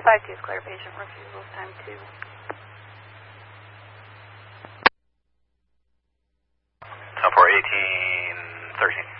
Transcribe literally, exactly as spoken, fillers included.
five two is clear, patient refusals, time two. ten four eighteen thirteen.